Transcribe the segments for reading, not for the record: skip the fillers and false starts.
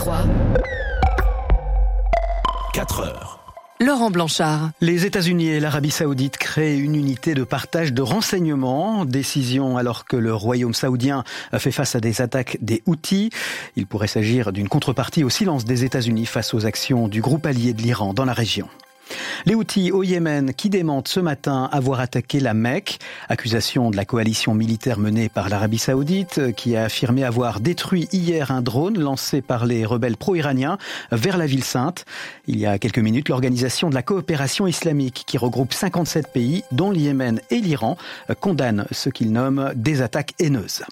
3. 4 heures. Laurent Blanchard. Les États-Unis et l'Arabie Saoudite créent une unité de partage de renseignements. Décision alors que le royaume saoudien fait face à des attaques des Houthis. Il pourrait s'agir d'une contrepartie au silence des États-Unis face aux actions du groupe allié de l'Iran dans la région. Les Houthis au Yémen qui démentent ce matin avoir attaqué la Mecque. Accusation de la coalition militaire menée par l'Arabie Saoudite qui a affirmé avoir détruit hier un drone lancé par les rebelles pro-iraniens vers la ville sainte. Il y a quelques minutes, l'organisation de la coopération islamique qui regroupe 57 pays dont le Yémen et l'Iran condamne ce qu'ils nomment des attaques haineuses.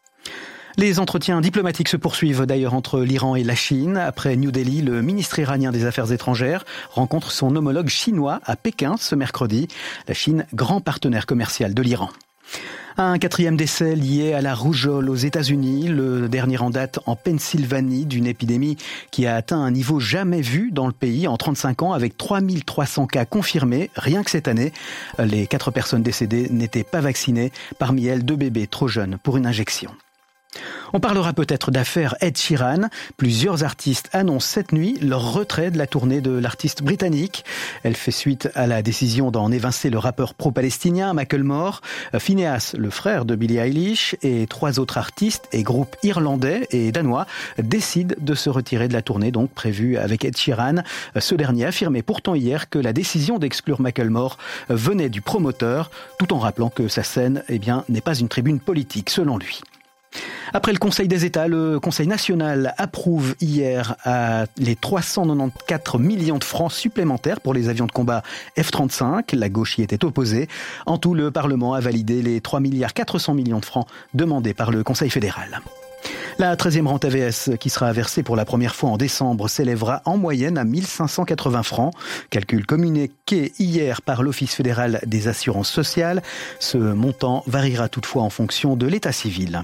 Les entretiens diplomatiques se poursuivent d'ailleurs entre l'Iran et la Chine. Après New Delhi, le ministre iranien des Affaires étrangères rencontre son homologue chinois à Pékin ce mercredi. La Chine, grand partenaire commercial de l'Iran. Un 4e décès lié à la rougeole aux États-Unis, le dernier en date en Pennsylvanie d'une épidémie qui a atteint un niveau jamais vu dans le pays en 35 ans avec 3300 cas confirmés rien que cette année. Les 4 personnes décédées n'étaient pas vaccinées, parmi elles 2 bébés trop jeunes pour une injection. On parlera peut-être d'affaires Ed Sheeran. Plusieurs artistes annoncent cette nuit leur retrait de la tournée de l'artiste britannique. Elle fait suite à la décision d'en évincer le rappeur pro-palestinien Macklemore, Finneas, le frère de Billie Eilish, et 3 autres artistes et groupes irlandais et danois décident de se retirer de la tournée donc prévue avec Ed Sheeran. Ce dernier affirmait pourtant hier que la décision d'exclure Macklemore venait du promoteur, tout en rappelant que sa scène n'est pas une tribune politique selon lui. Après le Conseil des États, le Conseil national approuve hier les 394 millions de francs supplémentaires pour les avions de combat F-35. La gauche y était opposée. En tout, le Parlement a validé les 3,4 milliards de francs demandés par le Conseil fédéral. La 13e rente AVS qui sera versée pour la première fois en décembre s'élèvera en moyenne à 1580 francs. Calcul communiqué hier par l'Office fédéral des assurances sociales. Ce montant variera toutefois en fonction de l'état civil.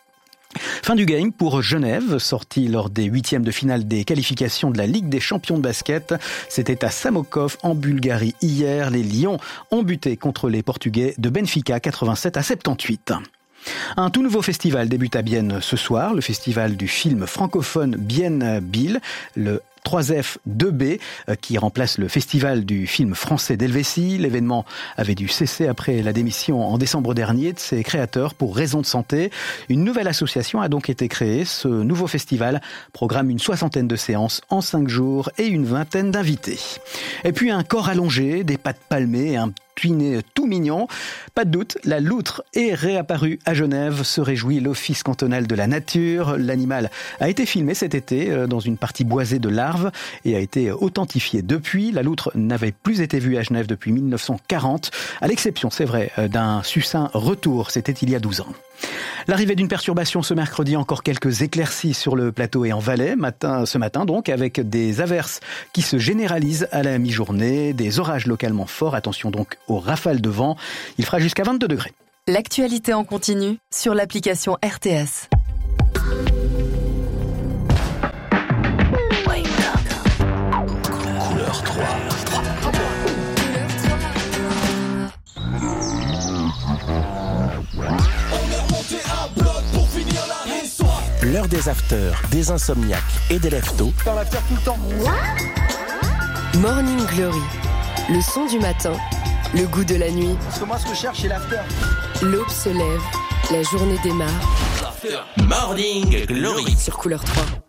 Fin du game pour Genève, sorti lors des 8e de finale des qualifications de la Ligue des champions de basket. C'était à Samokov en Bulgarie hier. Les Lions ont buté contre les Portugais de Benfica 87-78. Un tout nouveau festival débute à Bienne ce soir, le festival du film francophone Bienne Bill, le 3F2B qui remplace le festival du film français d'Helvétie. L'événement avait dû cesser après la démission en décembre dernier de ses créateurs pour raisons de santé. Une nouvelle association a donc été créée. Ce nouveau festival programme une 60aine de séances en 5 jours et une 20aine d'invités. Et puis un corps allongé, des pattes palmées et un tuiné tout mignon. Pas de doute, la loutre est réapparue à Genève, se réjouit l'Office cantonal de la nature. L'animal a été filmé cet été dans une partie boisée de larves et a été authentifié depuis. La loutre n'avait plus été vue à Genève depuis 1940, à l'exception, c'est vrai, d'un succinct retour, c'était il y a 12 ans. L'arrivée d'une perturbation ce mercredi, encore quelques éclaircies sur le plateau et en Valais, ce matin donc, avec des averses qui se généralisent à la mi-journée, des orages localement forts, attention donc aux rafales de vent, il fera jusqu'à 22 degrés. L'actualité en continu sur l'application RTS. Couleur 3. L'heure des afters, des insomniaques et des lève-tôt. Dans l'after tout le temps. Morning Glory, le son du matin, le goût de la nuit. Parce que moi, ce que je cherche, c'est l'after. L'aube se lève, la journée démarre. Morning Glory Sur Couleur 3.